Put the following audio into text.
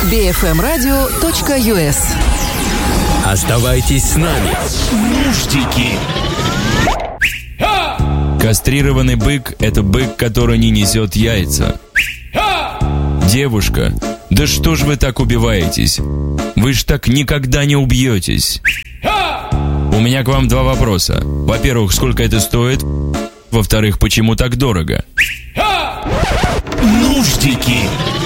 bfmradio.us. Оставайтесь с нами. Нуждики. Кастрированный бык – это бык, который не несет яйца. Девушка, да что ж вы так убиваетесь? Вы ж так никогда не убьетесь. У меня к вам два вопроса. Во-первых, сколько это стоит? Во-вторых, почему так дорого? Нуждики.